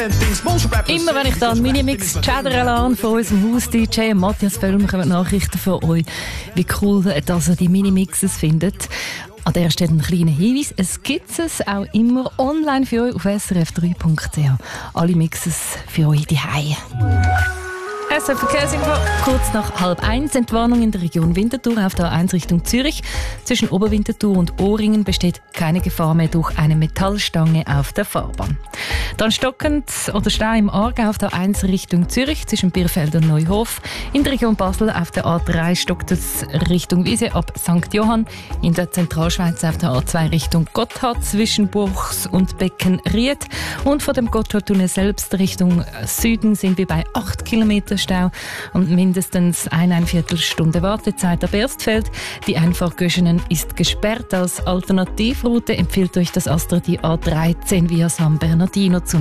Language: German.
Immer wenn ich da einen Minimix Chatter-Alarm von unserem Haus-DJ Matthias Völlm kommen Nachrichten von euch, wie cool, dass ihr die Minimixes findet. An der Stelle ein kleiner Hinweis, es gibt es auch immer online für euch auf srf3.ch. Alle Mixes für euch daheim. Verkehrsinfo, kurz nach 12:30. Entwarnung in der Region Winterthur auf der A1 Richtung Zürich. Zwischen Oberwinterthur und Ohringen besteht keine Gefahr mehr durch eine Metallstange auf der Fahrbahn. Dann stockend oder Stau im Aargau auf der A1 Richtung Zürich zwischen Bierfeld und Neuhof. In der Region Basel auf der A3 stockt es Richtung Wiese ab St. Johann. In der Zentralschweiz auf der A2 Richtung Gotthard zwischen Buchs und Beckenried. Und von dem Gotthardtunnel selbst Richtung Süden sind wir bei 8 Kilometer Stau und mindestens eine Viertelstunde Wartezeit ab Erstfeld. Die Einfahrt Göschenen ist gesperrt. Als Alternativroute empfiehlt euch das Astra die A13 via San Bernardino zu